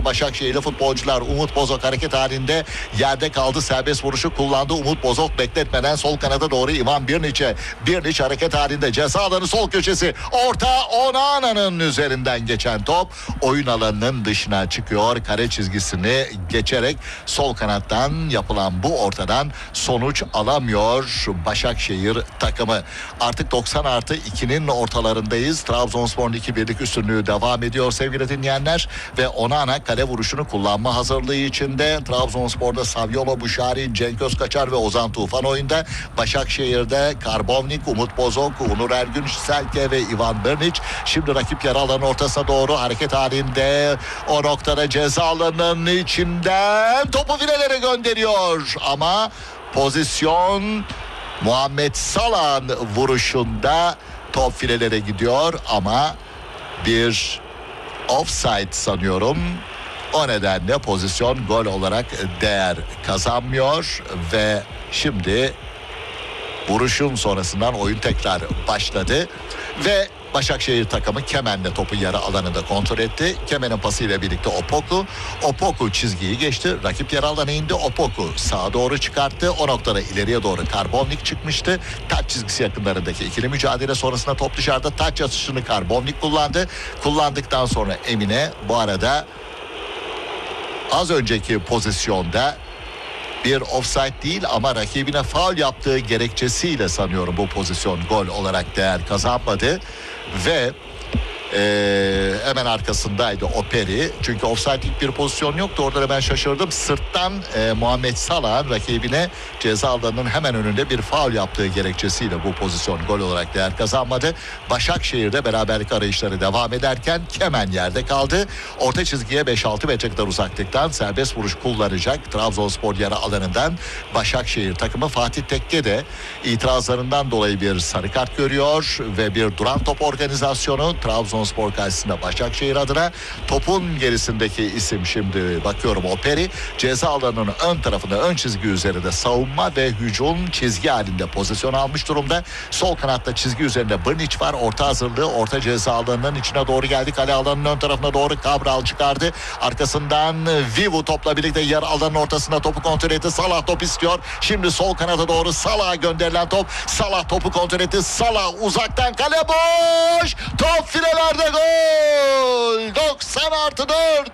Başakşehirli futbolcular. Umut Bozok hareket halinde yerde kaldı. Serbest vuruşu kullandı. Umut Bozok bekletmeden sol kanada doğru Ivan Birniç'e. Birniç hareket halinde ceza alanı sol köşesi. Orta Onana'nın üzerinden geçen top oyun alanının dışına çıkıyor. Kare çizgisini geçerek sol kanattan yapılan bu ortadan sonuç alamıyor Başakşehir takımı. Artık 90+2'nin ortalarındayız. Trabzonspor'un 2-1'lik üstünlüğü devam ediyor sevgili dinleyenler ve Onana kale vuruşunu kullanma hazırlığı içinde. Trabzonspor'da Saviolo, Buşari, Cenk Özkaçar ve Ozan Tufan oyunda. Başakşehir'de Karbovnik, Umut Bozok, Onur Ergün, Selke ve Ivan Birniç. Şimdi rakip yarı alanın ortasına doğru hareket halinde. O noktada ceza alanının içinden topu filelere gönderiyor. Ama pozisyon Muhammed Salah'ın vuruşunda top filelere gidiyor ama bir offside sanıyorum. O nedenle pozisyon gol olarak değer kazanmıyor ve şimdi vuruşun sonrasından oyun tekrar başladı ve Başakşehir takımı Kemen'le topu yarı alanında kontrol etti. Kemen'in pasıyla birlikte Opoku çizgiyi geçti. Rakip yarı alana indi. Opoku sağa doğru çıkarttı. O noktada ileriye doğru Karbovnik çıkmıştı. Taç çizgisi yakınlarındaki ikili mücadele sonrasında top dışarıda, taç atışını Karbovnik kullandı. Kullandıktan sonra Emine bu arada az önceki pozisyonda bir offside değil ama rakibine faul yaptığı gerekçesiyle sanıyorum bu pozisyon gol olarak değer kazanmadı ve hemen arkasındaydı Operi. Çünkü offside'lik bir pozisyon yoktu. Orada da ben şaşırdım. Sırttan Muhammed Salah'ın rakibine ceza alanının hemen önünde bir faul yaptığı gerekçesiyle bu pozisyon gol olarak değer kazanmadı. Başakşehir'de beraberlik arayışları devam ederken Kemen yerde kaldı. Orta çizgiye 5-6 metre kadar uzaklıktan serbest vuruş kullanacak Trabzonspor yarı alanından Başakşehir takımı. Fatih Tekke de itirazlarından dolayı bir sarı kart görüyor ve bir duran top organizasyonu Trabzonspor karşısında Başakşehir adına. Topun gerisindeki isim şimdi bakıyorum Operi. Ceza alanının ön tarafında, ön çizgi üzerinde savunma ve hücum çizgi halinde pozisyon almış durumda. Sol kanatta çizgi üzerinde Birniç var. Orta hazırlığı, orta ceza alanının içine doğru geldi. Kale alanının ön tarafına doğru Cabral çıkardı. Arkasından Vivu topla birlikte yarı alanın ortasında topu kontrol etti. Salah top istiyor. Şimdi sol kanata doğru Salah'a gönderilen top. Salah topu kontrol etti. Salah uzaktan, kale boş. Top filelerde, gol. 90+4.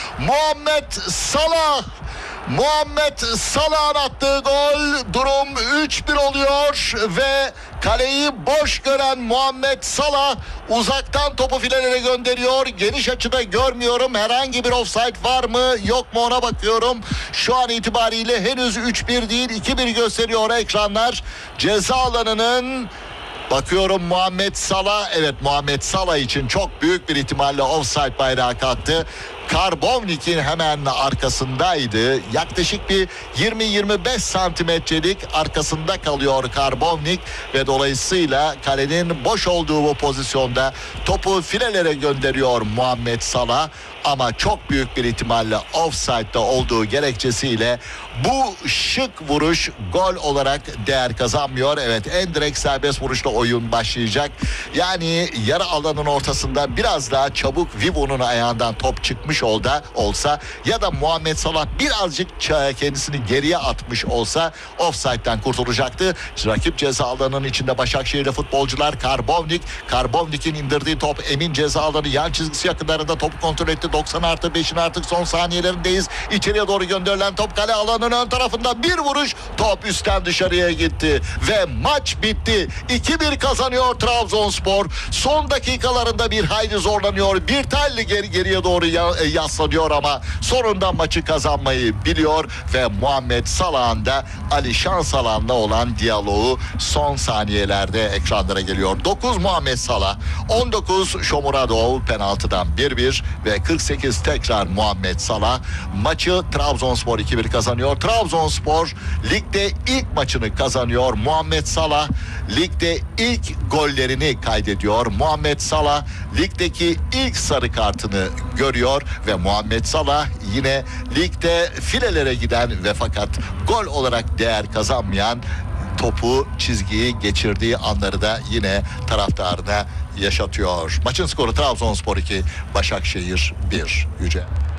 Muhammed Salah'ın attığı gol. Durum 3-1 oluyor ve kaleyi boş gören Muhammed Salah uzaktan topu filelere gönderiyor. Geniş açıda görmüyorum. Herhangi bir offside var mı yok mu ona bakıyorum. Şu an itibariyle henüz 3-1 değil 2-1 gösteriyor ekranlar. Ceza alanının bakıyorum Muhammed Salah. Evet, Muhammed Salah için çok büyük bir ihtimalle offside bayrağı kalktı. Karbovnik'in hemen arkasındaydı. Yaklaşık bir 20-25 santimetrelik arkasında kalıyor Karbovnik ve dolayısıyla kalenin boş olduğu bu pozisyonda topu filelere gönderiyor Muhammed Salah. Ama çok büyük bir ihtimalle offside'da olduğu gerekçesiyle bu şık vuruş gol olarak değer kazanmıyor. Evet, en direkt serbest vuruşla oyun başlayacak. Yani yarı alanın ortasında biraz daha çabuk Vivo'nun ayağından top çıkmış olsa ya da Muhammed Salah birazcık kendisini geriye atmış olsa offside'den kurtulacaktı. Rakip ceza alanının içinde Başakşehir'de futbolcular. Karbovnik'in indirdiği top Emin ceza alanı yan çizgisi yakınlarında topu kontrol etti. 90+5'in artık son saniyelerindeyiz. İçeriye doğru gönderilen top kale alanının ön tarafında bir vuruş. Top üstten dışarıya gitti ve maç bitti. 2-1 kazanıyor Trabzonspor. Son dakikalarında bir hayli zorlanıyor. Bir telli geriye doğru yaslanıyor ama sonunda maçı kazanmayı biliyor ve Muhammed Salah'ın da Ali Şansalan'la olan diyaloğu son saniyelerde ekranlara geliyor. 9 Muhammed Salah, 19 Shomurodov penaltıdan 1-1 ve 48 tekrar Muhammed Salah. Maçı Trabzonspor 2-1 kazanıyor. Trabzonspor ligde ilk maçını kazanıyor. Muhammed Salah ligde ilk gollerini kaydediyor. Muhammed Salah ligdeki ilk sarı kartını görüyor ve Muhammed Salah yine ligde filelere giden ve fakat gol olarak değer kazanmayan topu çizgiyi geçirdiği anları da yine taraftarına yaşatıyor. Maçın skoru Trabzonspor 2, Başakşehir 1. Yüce.